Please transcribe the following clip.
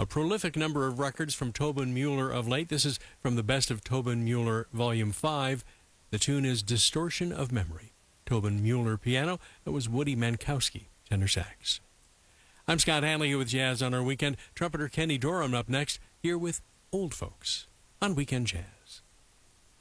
A prolific number of records from Tobin Mueller of late. This is from the Best of Tobin Mueller Volume 5. The tune is Distortion of Memory. Tobin Mueller piano. That was Woody Mankowski, tenor sax. I'm Scott Hanley here with Jazz on Our Weekend. Trumpeter Kenny Dorham up next, here with Old Folks on Weekend Jazz.